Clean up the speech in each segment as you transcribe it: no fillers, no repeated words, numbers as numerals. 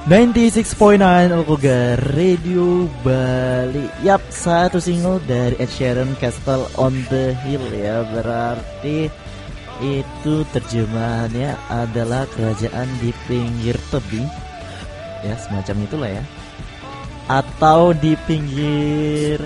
96.9 Alkogar Radio Bali. Yap, satu single dari Ed Sheeran, Castle on the Hill ya. Berarti itu terjemahannya adalah kerajaan di pinggir tebing. Ya, semacam itulah ya. Atau di pinggir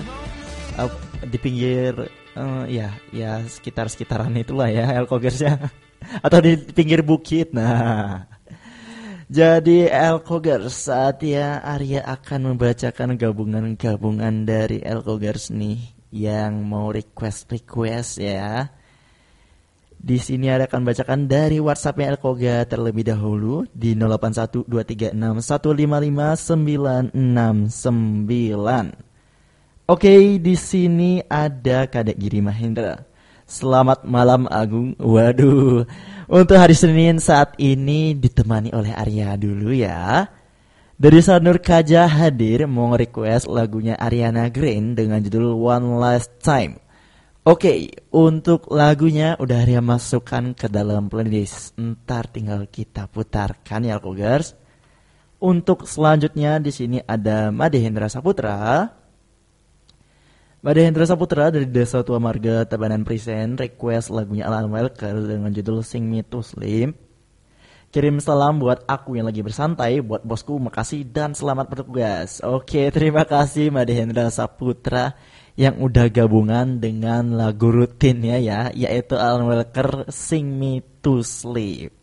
ya sekitar-sekitaran itulah ya Alkogarsnya. Atau di pinggir bukit. Nah, jadi Alkogars, saatnya Arya akan membacakan gabungan-gabungan dari Alkogars nih yang mau request ya. Di sini Arya akan bacakan dari WhatsApp-nya Alkogar terlebih dahulu di 0812361599. Oke, di sini ada Kadek Giri Mahendra. Selamat malam Agung. Waduh, untuk hari Senin saat ini ditemani oleh Arya dulu ya. Dari Sanur Kaja hadir mau request lagunya Ariana Grande dengan judul One Last Time. Oke, untuk lagunya udah Arya masukkan ke dalam playlist. Ntar tinggal kita putarkan ya Alkogars. Untuk selanjutnya di sini ada Madehendra Saputra. Madehendra Saputra dari Desa Tua Marga Tabanan Present request lagunya Alan Walker dengan judul Sing Me to Sleep. Kirim salam buat aku yang lagi bersantai, buat bosku makasih dan selamat bertugas. Oke, terima kasih Madehendra Saputra yang udah gabungan dengan lagu rutinnya ya, yaitu Alan Walker Sing Me to Sleep.